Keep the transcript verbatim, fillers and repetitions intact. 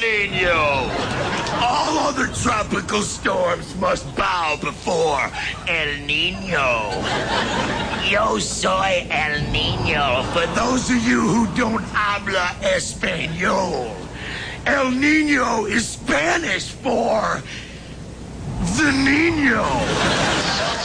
Nino. All other tropical storms must bow before El Nino. Yo soy El Nino. For those of you who don't habla español, El Nino is Spanish for the Nino.